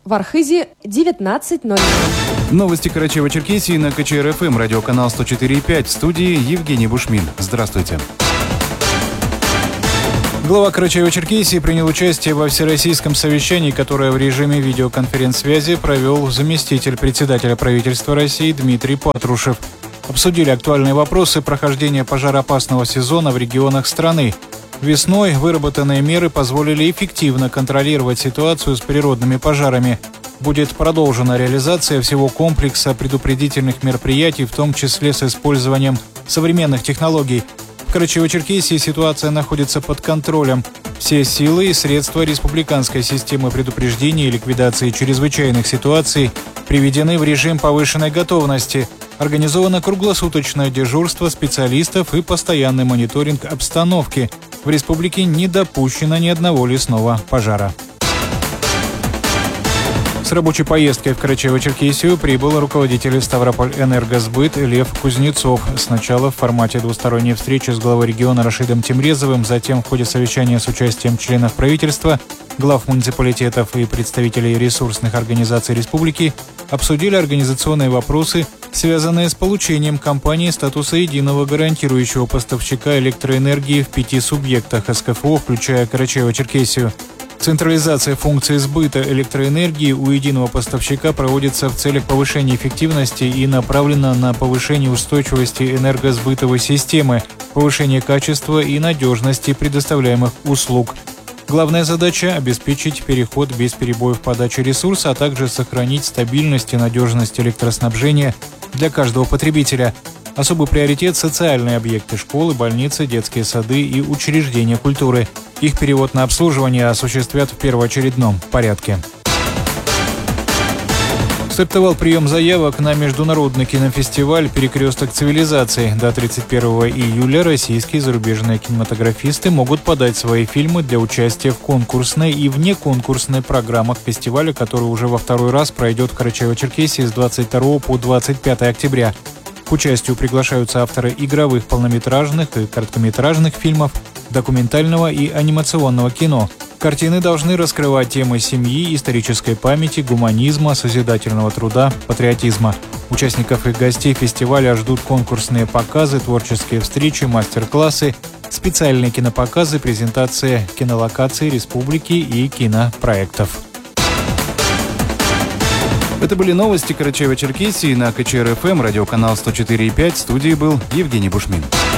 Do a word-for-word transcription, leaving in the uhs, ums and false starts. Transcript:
В Архизе девятнадцать ноль ноль. Новости Карачаево-Черкесии на ка че эр эф эм, радиоканал сто четыре и пять. В студии Евгений Бушмин. Здравствуйте. Глава Карачаево-Черкесии принял участие во всероссийском совещании, которое в режиме видеоконференц-связи провел заместитель председателя правительства России Дмитрий Патрушев. Обсудили актуальные вопросы прохождения пожароопасного сезона в регионах страны. Весной выработанные меры позволили эффективно контролировать ситуацию с природными пожарами. Будет продолжена реализация всего комплекса предупредительных мероприятий, в том числе с использованием современных технологий. В Карачаево-Черкесии ситуация находится под контролем. Все силы и средства республиканской системы предупреждения и ликвидации чрезвычайных ситуаций приведены в режим повышенной готовности. Организовано круглосуточное дежурство специалистов и постоянный мониторинг обстановки. В республике не допущено ни одного лесного пожара. С рабочей поездкой в Карачаево-Черкесию прибыл руководитель Ставрополь-Энергосбыт Лев Кузнецов. Сначала в формате двусторонней встречи с главой региона Рашидом Темрезовым, затем в ходе совещания с участием членов правительства, глав муниципалитетов и представителей ресурсных организаций республики обсудили организационные вопросы, связанные с получением компании статуса единого гарантирующего поставщика электроэнергии в пяти субъектах эс ка эф о, включая Карачаево-Черкесию. Централизация функций сбыта электроэнергии у единого поставщика проводится в целях повышения эффективности и направлена на повышение устойчивости энергосбытовой системы, повышение качества и надежности предоставляемых услуг. Главная задача – обеспечить переход без перебоев подачи ресурса, а также сохранить стабильность и надежность электроснабжения для каждого потребителя. Особый приоритет – социальные объекты – школы, больницы, детские сады и учреждения культуры. Их перевод на обслуживание осуществят в первоочередном порядке. Стартовал прием заявок на международный кинофестиваль «Перекресток цивилизаций». До тридцать первого июля российские и зарубежные кинематографисты могут подать свои фильмы для участия в конкурсной и внеконкурсной программах фестиваля, который уже во второй раз пройдет в Карачаево-Черкесии с двадцать второго по двадцать пятое октября. К участию приглашаются авторы игровых полнометражных и короткометражных фильмов, документального и анимационного кино. Картины должны раскрывать темы семьи, исторической памяти, гуманизма, созидательного труда, патриотизма. Участников и гостей фестиваля ждут конкурсные показы, творческие встречи, мастер-классы, специальные кинопоказы, презентация кинолокаций республики и кинопроектов. Это были новости Карачаево-Черкесии на ка че эр эф эм, радиоканал сто четыре и пять. В студии был Евгений Бушмин.